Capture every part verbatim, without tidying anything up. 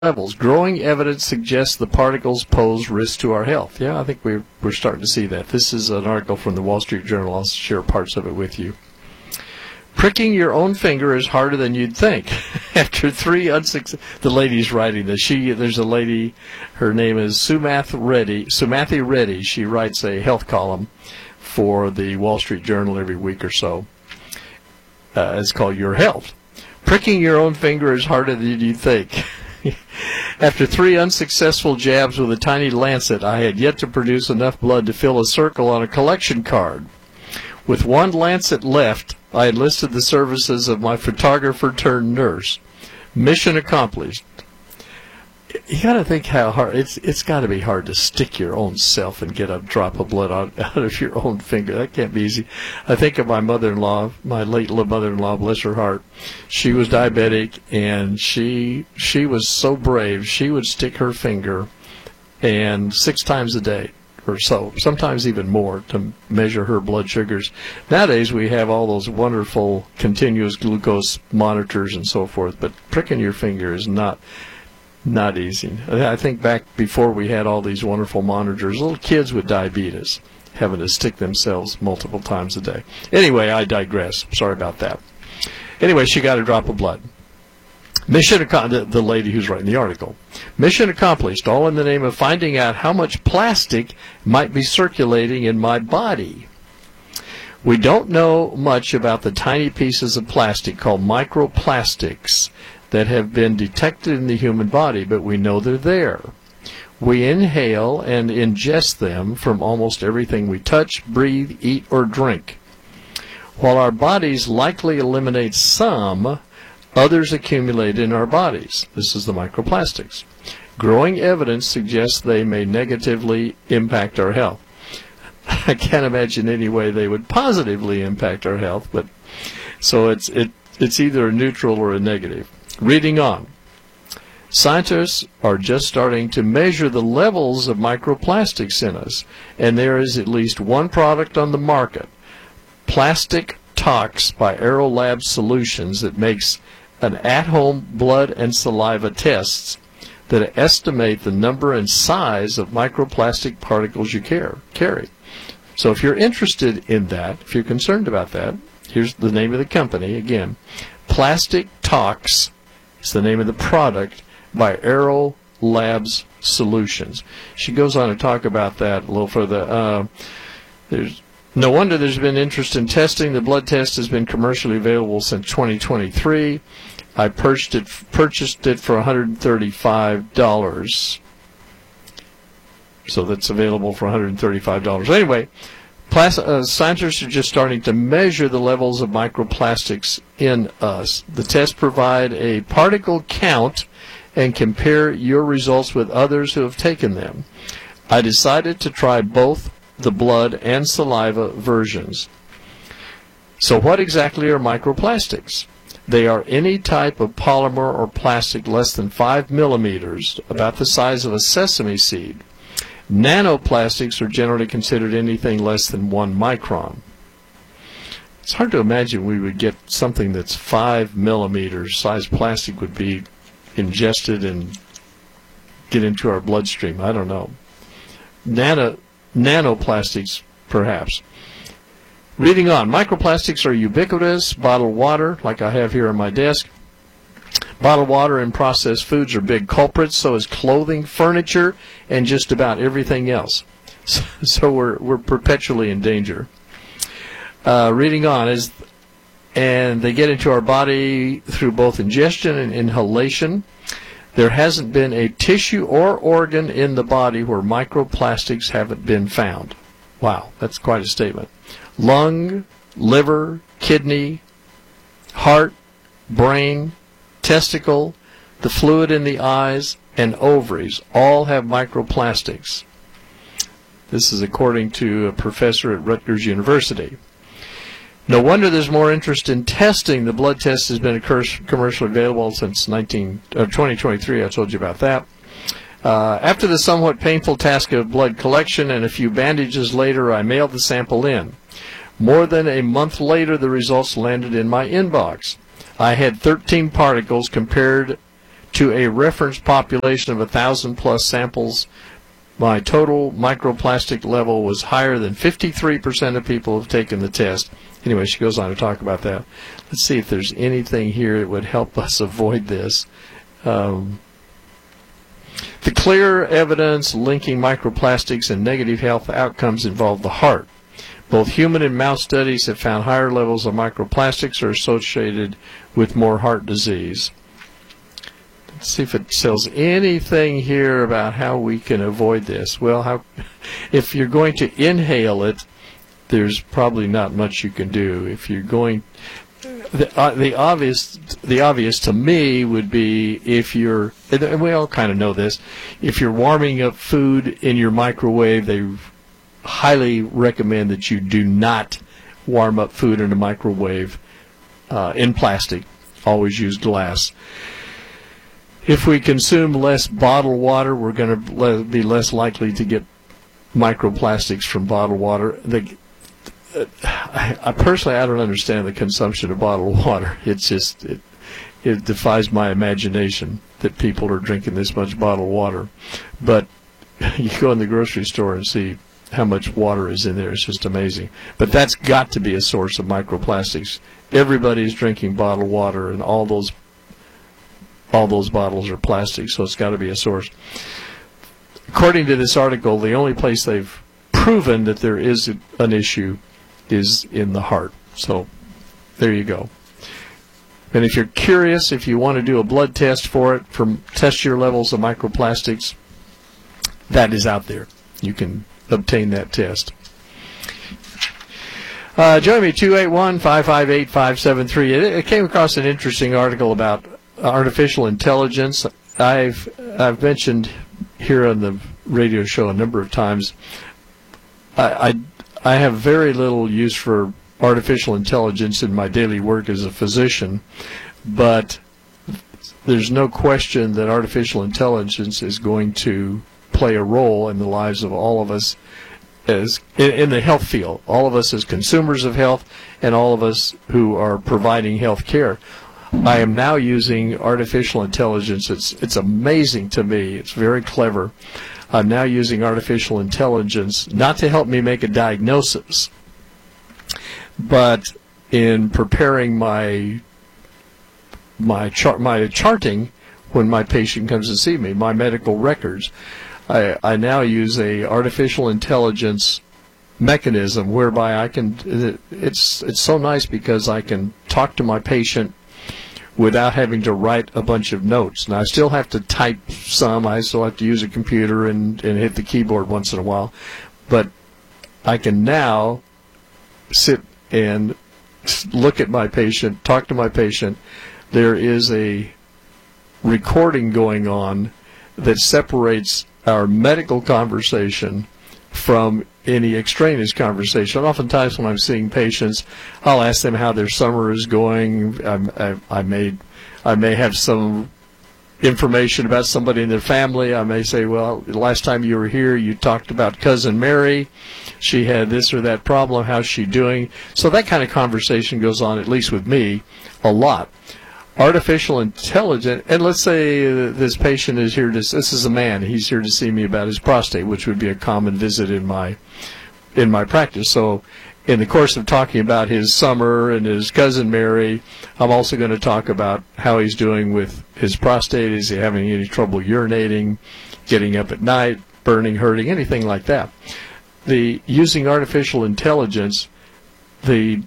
levels. Growing evidence suggests the particles pose risk to our health. Yeah, I think we're, we're starting to see that. This is an article from the Wall Street Journal. I'll share parts of it with you. Pricking your own finger is harder than you'd think. After three unsuccessful, the lady's writing this. She, there's a lady, her name is Sumath Reddy. Sumathi Reddy. She writes a health column for the Wall Street Journal every week or so. Uh, it's called Your Health. Pricking your own finger is harder than you think. After three unsuccessful jabs with a tiny lancet, I had yet to produce enough blood to fill a circle on a collection card. With one lancet left, I enlisted the services of my photographer-turned-nurse. Mission accomplished. You got to think how hard it's. It's got to be hard to stick your own self and get a drop of blood out, out of your own finger. That can't be easy. I think of my mother-in-law, my late mother-in-law, bless her heart. She was diabetic, and she she was so brave. She would stick her finger, and six times a day or so, sometimes even more, to measure her blood sugars. Nowadays, we have all those wonderful continuous glucose monitors and so forth, but pricking your finger is not. Not easy. I think back before we had all these wonderful monitors, little kids with diabetes having to stick themselves multiple times a day. Anyway, I digress. Sorry about that. Anyway, she got a drop of blood. Mission accomplished, the lady who's writing the article. Mission accomplished, all in the name of finding out how much plastic might be circulating in my body. We don't know much about the tiny pieces of plastic called microplastics that have been detected in the human body, but we know they're there. We inhale and ingest them from almost everything we touch, breathe, eat, or drink. While our bodies likely eliminate some, others accumulate in our bodies. This is the microplastics. Growing evidence suggests they may negatively impact our health. I can't imagine any way they would positively impact our health, but so it's it it's either a neutral or a negative. Reading on. Scientists are just starting to measure the levels of microplastics in us, and there is at least one product on the market, Plastic Tox by Aerolab Solutions, that makes an at-home blood and saliva tests that estimate the number and size of microplastic particles you carry. So if you're interested in that, if you're concerned about that, here's the name of the company again. Plastic Tox is the name of the product by Aero Labs Solutions. She goes on to talk about that a little further. Uh, there's no wonder there's been interest in testing. The blood test has been commercially available since twenty twenty-three. I purchased it, purchased it for one hundred thirty-five dollars. So that's available for one hundred thirty-five dollars. Anyway, Plas uh, scientists are just starting to measure the levels of microplastics in us. The tests provide a particle count and compare your results with others who have taken them. I decided to try both the blood and saliva versions. So what exactly are microplastics? They are any type of polymer or plastic less than five millimeters, about the size of a sesame seed. Nanoplastics are generally considered anything less than one micron. It's hard to imagine we would get something that's five millimeters size plastic would be ingested and get into our bloodstream. I don't know. Nano, nanoplastics, perhaps. Reading on. Microplastics are ubiquitous. Bottled water, like I have here on my desk. Bottled water and processed foods are big culprits, so is clothing, furniture, and just about everything else. So, so we're, we're perpetually in danger. Uh, reading on, is, and they get into our body through both ingestion and inhalation. There hasn't been a tissue or organ in the body where microplastics haven't been found. Wow, that's quite a statement. Lung, liver, kidney, heart, brain, testicle, the fluid in the eyes, and ovaries all have microplastics. This is according to a professor at Rutgers University. No wonder there's more interest in testing. The blood test has been commercially available since nineteen, uh, twenty twenty-three. I told you about that. Uh, after the somewhat painful task of blood collection and a few bandages later, I mailed the sample in. More than a month later, the results landed in my inbox. I had thirteen particles compared to a reference population of a thousand plus samples, my total microplastic level was higher than fifty-three percent of people have taken the test. Anyway, she goes on to talk about that. Let's see if there's anything here that would help us avoid this. Um, the clear evidence linking microplastics and negative health outcomes involve the heart. Both human and mouse studies have found higher levels of microplastics are associated with more heart disease. Let's see if it says anything here about how we can avoid this. Well, how, if you're going to inhale it, there's probably not much you can do. If you're going, the, uh, the obvious, the obvious to me would be if you're, and we all kind of know this, if you're warming up food in your microwave, they highly recommend that you do not warm up food in a microwave uh, in plastic. Always use glass. If we consume less bottled water, we're going to be less likely to get microplastics from bottled water. The, uh, I, I personally, I don't understand the consumption of bottled water. It's just, it, it defies my imagination that people are drinking this much bottled water. But you go in the grocery store and see how much water is in there. It's just amazing. But that's got to be a source of microplastics. Everybody's drinking bottled water, and all those all those bottles are plastic, so it's got to be a source. According to this article, the only place they've proven that there is an issue is in the heart. So there you go. And if you're curious, if you want to do a blood test for it, from test your levels of microplastics, that is out there. You can obtain that test. Uh, join me, two eight one, five five eight, five seven three. It, it came across an interesting article about artificial intelligence. I've I've mentioned here on the radio show a number of times. I, I I have very little use for artificial intelligence in my daily work as a physician, but there's no question that artificial intelligence is going to play a role in the lives of all of us as in, in the health field, all of us as consumers of health, and all of us who are providing health care. I am now using artificial intelligence. It's it's amazing to me. It's very clever. I'm now using artificial intelligence not to help me make a diagnosis, but in preparing my my chart my charting when my patient comes to see me, my medical records. I, I now use a artificial intelligence mechanism whereby I can, it's it's so nice because I can talk to my patient without having to write a bunch of notes. Now I still have to type some, I still have to use a computer and, and hit the keyboard once in a while, but I can now sit and look at my patient, talk to my patient. There is a recording going on that separates our medical conversation from any extraneous conversation. Oftentimes when I'm seeing patients, I'll ask them how their summer is going. I, I, I may I may have some information about somebody in their family. I may say, well, the last time you were here, you talked about Cousin Mary. She had this or that problem. How's she doing? So that kind of conversation goes on, at least with me, a lot. Artificial intelligence, and let's say this patient is here to, this is a man, he's here to see me about his prostate, which would be a common visit in my in my practice. So in the course of talking about his summer and his Cousin Mary, I'm also going to talk about how he's doing with his prostate. Is he having any trouble urinating, getting up at night, burning, hurting, anything like that. The using artificial intelligence, the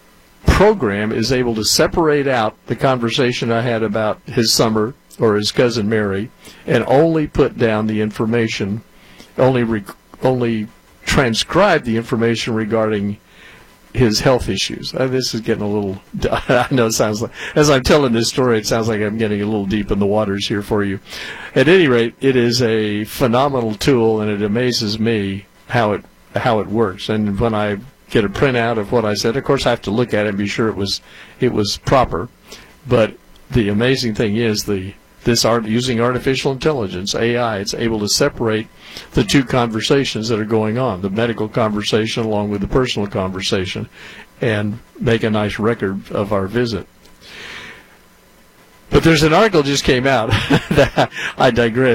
program is able to separate out the conversation I had about his summer or his Cousin Mary and only put down the information, only rec only transcribe the information regarding his health issues. Uh, this is getting a little, I know it sounds like, as I'm telling this story, it sounds like I'm getting a little deep in the waters here for you. At any rate, it is a phenomenal tool, and it amazes me how it how it works. And when I get a printout of what I said, of course I have to look at it and be sure it was it was proper. But the amazing thing is the this art using artificial intelligence, A I, it's able to separate the two conversations that are going on, the medical conversation along with the personal conversation, and make a nice record of our visit. But there's an article just came out. that I digress.